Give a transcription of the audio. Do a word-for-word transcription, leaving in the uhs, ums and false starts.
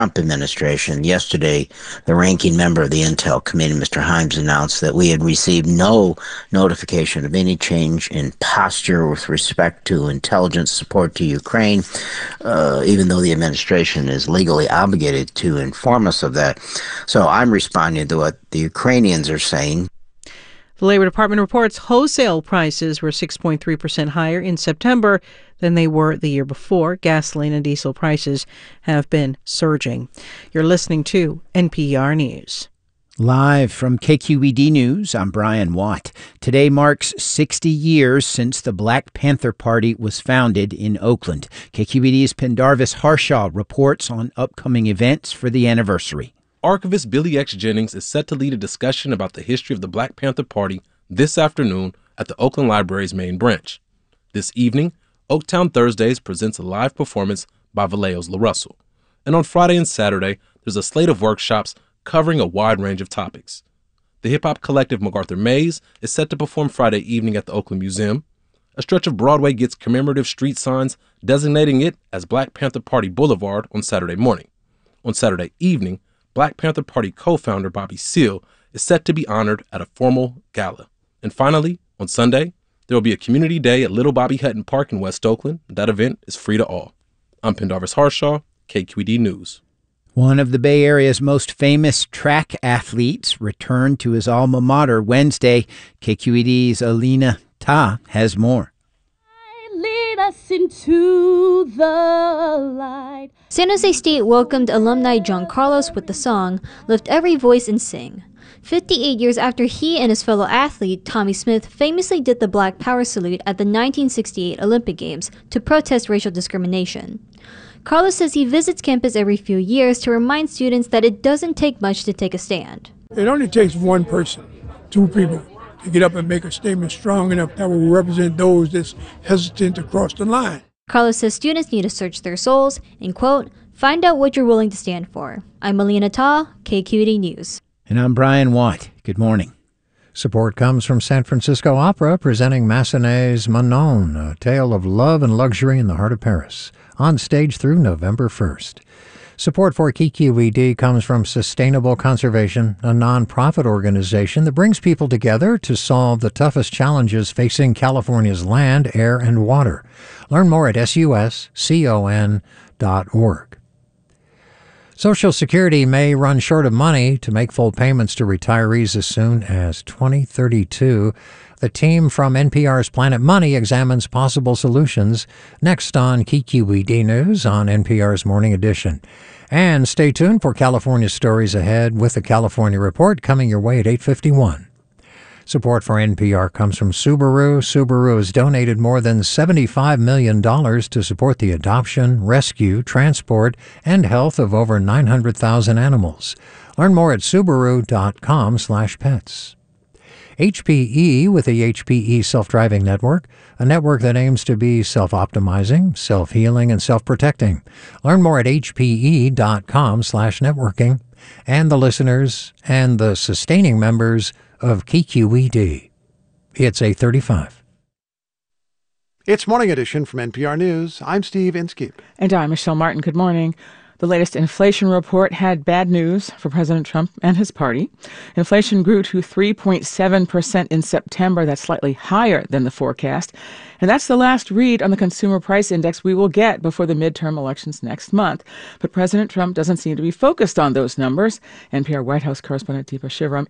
Trump administration. Yesterday, the ranking member of the Intel Committee, Mister Himes, announced that we had received no notification of any change in posture with respect to intelligence support to Ukraine, uh, even though the administration is legally obligated to inform us of that. So I'm responding to what the Ukrainians are saying. The Labor Department reports wholesale prices were six point three percent higher in September than they were the year before. Gasoline and diesel prices have been surging. You're listening to N P R News. Live from K Q E D News, I'm Brian Watt. Today marks sixty years since the Black Panther Party was founded in Oakland. K Q E D's Pendarvis Harshaw reports on upcoming events for the anniversary. Archivist Billy X. Jennings is set to lead a discussion about the history of the Black Panther Party this afternoon at the Oakland Library's main branch. This evening, Oaktown Thursdays presents a live performance by Vallejos LaRussell. And on Friday and Saturday, there's a slate of workshops covering a wide range of topics. The hip-hop collective MacArthur Maze is set to perform Friday evening at the Oakland Museum. A stretch of Broadway gets commemorative street signs designating it as Black Panther Party Boulevard on Saturday morning. On Saturday evening, Black Panther Party co-founder Bobby Seale is set to be honored at a formal gala. And finally, on Sunday, there will be a community day at Little Bobby Hutton Park in West Oakland. That event is free to all. I'm Pendarvis Harshaw, K Q E D News. One of the Bay Area's most famous track athletes returned to his alma mater Wednesday. K Q E D's Alina Ta has more. Lead us into the light. San Jose State welcomed alumni John Carlos with the song Lift Every Voice and Sing. fifty-eight years after he and his fellow athlete Tommy Smith famously did the Black Power salute at the nineteen sixty-eight Olympic Games to protest racial discrimination. Carlos says he visits campus every few years to remind students that it doesn't take much to take a stand. It only takes one person, two people, to get up and make a statement strong enough that will represent those that's hesitant to cross the line. Carlos says students need to search their souls and, quote, find out what you're willing to stand for. I'm Alina Ta, K Q E D News. And I'm Brian Watt. Good morning. Support comes from San Francisco Opera, presenting Massenet's Manon, a tale of love and luxury in the heart of Paris, on stage through November first. Support for K Q E D comes from Sustainable Conservation, a nonprofit organization that brings people together to solve the toughest challenges facing California's land, air, and water. Learn more at S U S con dot org. Social Security may run short of money to make full payments to retirees as soon as twenty thirty-two. The team from N P R's Planet Money examines possible solutions next on K Q E D News on N P R's Morning Edition. And stay tuned for California stories ahead with the California Report coming your way at eight fifty-one. Support for N P R comes from Subaru. Subaru has donated more than seventy-five million dollars to support the adoption, rescue, transport, and health of over nine hundred thousand animals. Learn more at subaru dot com slash pets. H P E with the H P E Self-Driving Network, a network that aims to be self-optimizing, self-healing, and self-protecting. Learn more at H P E dot com slash networking. And the listeners and the sustaining members of K Q E D. It's eight thirty-five. It's Morning Edition from N P R News. I'm Steve Inskeep. And I'm Michelle Martin. Good morning. The latest inflation report had bad news for President Trump and his party. Inflation grew to three point seven percent in September. That's slightly higher than the forecast. And that's the last read on the Consumer Price Index we will get before the midterm elections next month. But President Trump doesn't seem to be focused on those numbers. N P R White House correspondent Deepa Shivaram